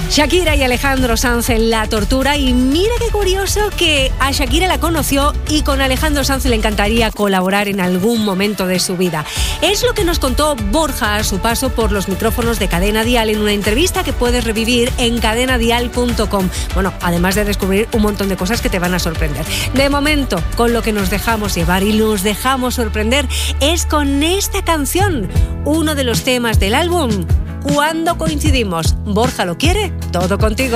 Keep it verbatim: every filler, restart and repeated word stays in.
Shakira y Alejandro Sanz en La Tortura, y mira qué curioso que a Shakira la conoció y con Alejandro Sanz le encantaría colaborar en algún momento de su vida. Es lo que nos contó Borja a su paso por los micrófonos de Cadena Dial en una entrevista que puedes revivir en cadena dial punto com. Bueno, además de descubrir un montón de cosas que te van a sorprender. De momento, con lo que nos dejamos llevar y nos dejamos sorprender es con esta canción, uno de los temas del álbum Cuando coincidimos. Borja lo quiere, todo contigo.